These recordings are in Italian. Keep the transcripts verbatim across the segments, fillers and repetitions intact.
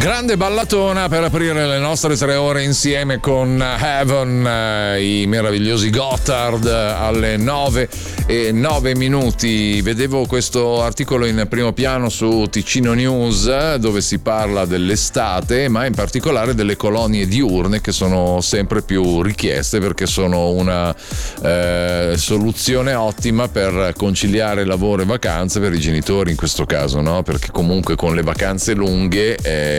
Grande ballatona per aprire le nostre tre ore insieme con Heaven, eh, i meravigliosi Gotthard, alle nove e nove minuti. Vedevo questo articolo in primo piano su Ticino News dove si parla dell'estate, ma in particolare delle colonie diurne che sono sempre più richieste perché sono una eh, soluzione ottima per conciliare lavoro e vacanze per i genitori in questo caso, no? Perché comunque con le vacanze lunghe eh,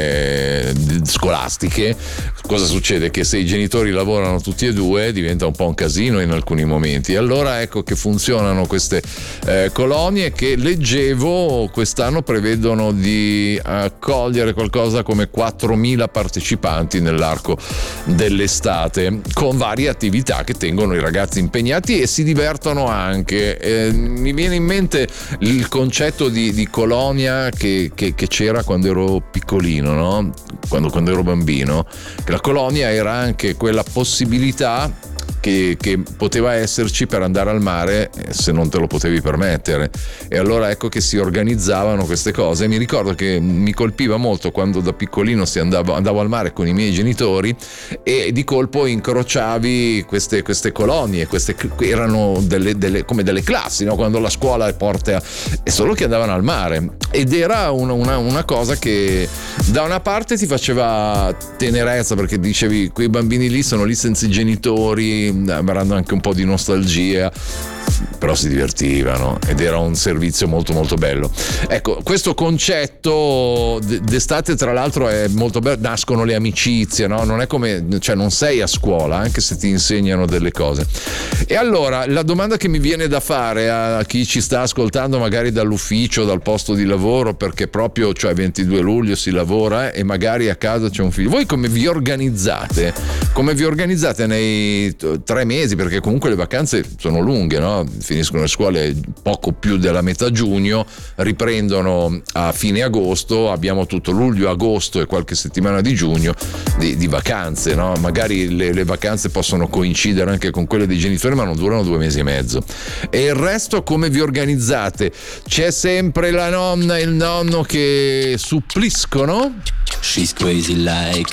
scolastiche cosa succede? Che se i genitori lavorano tutti e due diventa un po' un casino in alcuni momenti. Allora ecco che funzionano queste eh, colonie che leggevo quest'anno prevedono di accogliere qualcosa come quattromila partecipanti nell'arco dell'estate con varie attività che tengono i ragazzi impegnati e si divertono anche. Eh, mi viene in mente il concetto di, di colonia che, che, che c'era quando ero piccolino, no? Quando, quando ero bambino, che la colonia era anche quella possibilità che, che poteva esserci per andare al mare se non te lo potevi permettere, e allora ecco che si organizzavano queste cose. Mi ricordo che mi colpiva molto quando da piccolino si andava, andavo al mare con i miei genitori e di colpo incrociavi queste, queste colonie, queste erano delle, delle, come delle classi, no? Quando la scuola porta, e solo che andavano al mare, ed era una, una, una cosa che da una parte ti faceva tenerezza perché dicevi quei bambini lì sono lì senza i genitori, avranno anche un po' di nostalgia, però si divertivano ed era un servizio molto molto bello. Ecco, questo concetto d'estate tra l'altro è molto bello, nascono le amicizie, no? Non è come, cioè non sei a scuola anche se ti insegnano delle cose. E allora la domanda che mi viene da fare a chi ci sta ascoltando magari dall'ufficio, dal posto di lavoro, perché proprio cioè ventidue luglio si lavora eh, e magari a casa c'è un figlio, voi come vi organizzate? Come vi organizzate nei tre mesi, perché comunque le vacanze sono lunghe, no? Finiscono le scuole poco più della metà giugno, riprendono a fine agosto, abbiamo tutto luglio, agosto e qualche settimana di giugno di, di vacanze, no? Magari le, le vacanze possono coincidere anche con quelle dei genitori, ma non durano due mesi e mezzo. E il resto come vi organizzate? C'è sempre la nonna e il nonno che suppliscono? She's crazy like